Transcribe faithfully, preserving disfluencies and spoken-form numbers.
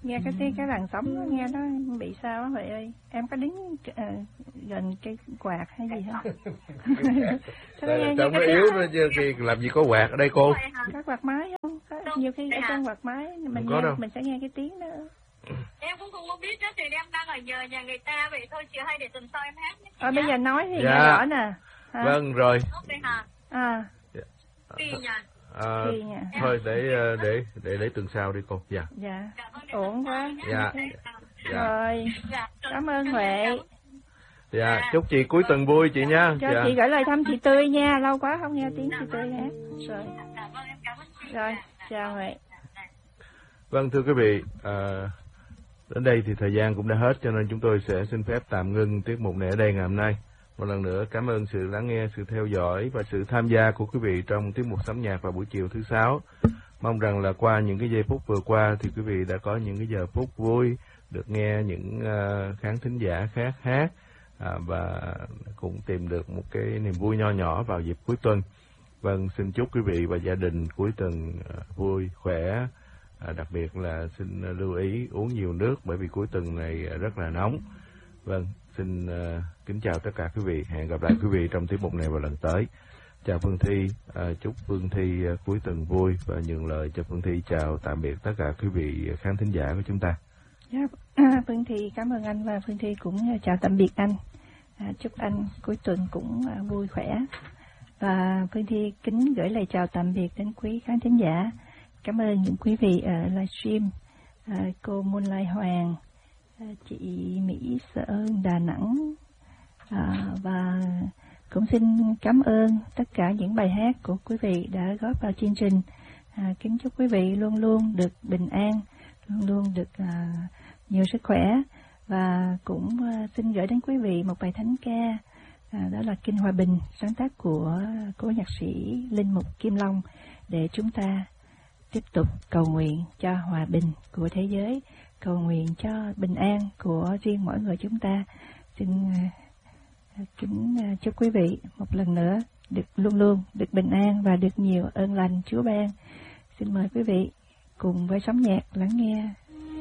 Nghe cái tiếng cái làn sóng nó nghe nó bị sao á Huệ ơi? Em có đứng uh, gần cái quạt hay gì không? Đây, trong nó yếu nó thì làm gì có quạt ở đây cô? Có quạt máy không? Có, nhiều khi ở trong quạt máy mình có nghe, đâu. mình sẽ nghe cái tiếng đó. Em cũng không có biết đó, thì em đang ở nhờ nhà người ta vậy thôi, chị hay để tuần sau em hát. Ờ bây giờ nói thì dạ. nghe rõ nè. Hả? Vâng rồi. À. Kỳ nhỉ? À, thôi để để để lấy tuần sau đi cô. Dạ. Dạ. Ổn quá. Dạ. Dạ. Rồi. Cảm ơn Huệ. Dạ, chúc chị cuối tuần vui chị nha. Cho dạ. chị gửi lời thăm chị Tươi nha, lâu quá không nghe tiếng chị Tươi hát. Rồi. Rồi, chào Huệ. Vâng thưa quý vị, à, đến đây thì thời gian cũng đã hết, cho nên chúng tôi sẽ xin phép tạm ngưng tiết mục này ở đây ngày hôm nay. Một lần nữa cảm ơn sự lắng nghe, sự theo dõi và sự tham gia của quý vị trong tiết mục sóng nhạc vào buổi chiều thứ sáu. Mong rằng là qua những cái giây phút vừa qua thì quý vị đã có những cái giờ phút vui, được nghe những uh, khán thính giả khác hát à, và cũng tìm được một cái niềm vui nho nhỏ vào dịp cuối tuần. Vâng, xin chúc quý vị và gia đình cuối tuần uh, vui, khỏe. À, đặc biệt là xin lưu ý uống nhiều nước bởi vì cuối tuần này rất là nóng. Vâng, xin uh, kính chào tất cả quý vị. Hẹn gặp lại quý vị trong tiết mục này vào lần tới. Chào Phương Thi, uh, chúc Phương Thi uh, cuối tuần vui và nhường lời cho Phương Thi chào tạm biệt tất cả quý vị khán thính giả của chúng ta. Yeah. Phương Thi cảm ơn anh và Phương Thi cũng chào tạm biệt anh. À, chúc anh cuối tuần cũng uh, vui khỏe. Và Phương Thi kính gửi lời chào tạm biệt đến quý khán thính giả. Cảm ơn những quý vị ở livestream, à, cô Moonlight Hoàng, à, chị Mỹ Sở Đà Nẵng, à, và cũng xin cảm ơn tất cả những bài hát của quý vị đã góp vào chương trình. À, kính chúc quý vị luôn luôn được bình an, luôn luôn được à, nhiều sức khỏe, và cũng à, xin gửi đến quý vị một bài thánh ca, à, đó là Kinh Hòa Bình, sáng tác của cố nhạc sĩ Linh Mục Kim Long, để chúng ta tiếp tục cầu nguyện cho hòa bình của thế giới, cầu nguyện cho bình an của riêng mỗi người chúng ta. Xin uh, kính uh, chúc quý vị một lần nữa được luôn luôn được bình an và được nhiều ơn lành Chúa ban. Xin mời quý vị cùng với sóng nhạc lắng nghe